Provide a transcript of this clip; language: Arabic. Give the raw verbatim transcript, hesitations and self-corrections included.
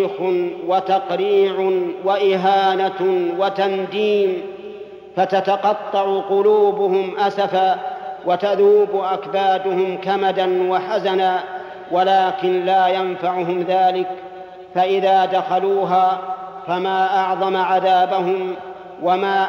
وتقريع وإهانة وتنديم، فتتقطع قلوبهم أسفا وتذوب أكبادهم كمدا وحزنا، ولكن لا ينفعهم ذلك، فإذا دخلوها فما أعظم عذابهم وما